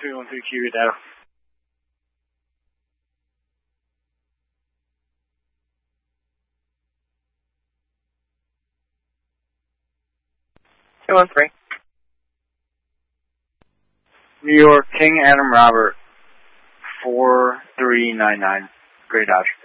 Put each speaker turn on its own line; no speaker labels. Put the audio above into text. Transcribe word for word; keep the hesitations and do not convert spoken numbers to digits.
three one three Q, data.
two one three.
New York, King Adam Robert, four three nine nine. Great Dodge.